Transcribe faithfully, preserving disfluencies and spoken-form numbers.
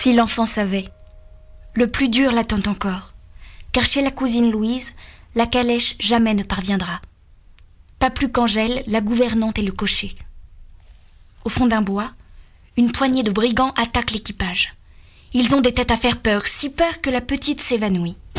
Si l'enfant savait. Le plus dur l'attend encore, car chez la cousine Louise, la calèche jamais ne parviendra. Pas plus qu'Angèle, la gouvernante et le cocher. Au fond d'un bois, une poignée de brigands attaquent l'équipage. Ils ont des têtes à faire peur, si peur que la petite s'évanouit.